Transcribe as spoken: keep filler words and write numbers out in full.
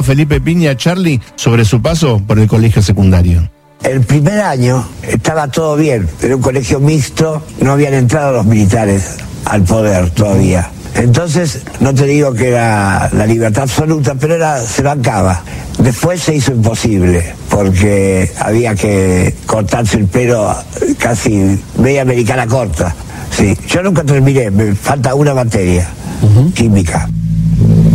Felipe Piña, Charlie, sobre su paso por el colegio secundario. El primer año estaba todo bien, era un colegio mixto, no habían entrado los militares al poder todavía. Entonces, no te digo que era la libertad absoluta, pero era, se bancaba. Después se hizo imposible, porque había que cortarse el pelo casi media americana corta. Sí, yo nunca terminé, me falta una materia, uh-huh. química.